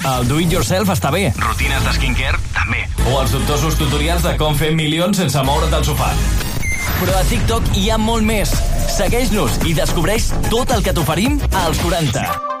El do-it-yourself està bé. Rutines de skincare, també. O els dubtosos tutorials de com fer milions sense moure't del sofà. Però a TikTok hi ha molt més. Segueix-nos i descobreix tot el que t'oferim als 40.